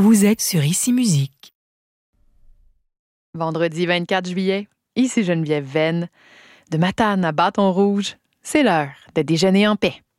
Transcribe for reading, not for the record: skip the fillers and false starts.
Vous êtes sur Ici Musique. Vendredi 24 juillet, ici Geneviève Venn. De Matane à Bâton Rouge, c'est l'heure de déjeuner en paix.